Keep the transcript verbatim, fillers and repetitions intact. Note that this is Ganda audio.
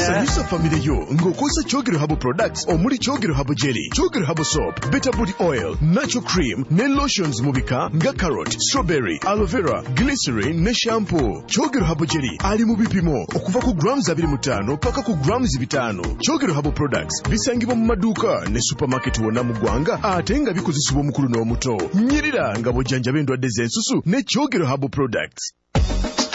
sanyusa famire yo ng'okozesa Kyogero Herbal Products omuli Kyogero Herbal Jelly, Kyogero Herbal Soap, Better Body Oil, Natural Cream ne lotions mu bika nga carrot, strawberry, aloe vera, glycerin ne shampoo. Kyogero Herbal Jelly ali mu bipimo okuva ku grams abiri mu ttaano paka ku grams bitano. Kyogero Herbal Products bisangibwa mu maduuka ne supermarket wonna mu ggwanga ate nga bikozesebwa omukulu n'omuto. Nyirira nga bw'ojjanjaba endwadde z'ensusu ne Kyogero Herbal Products.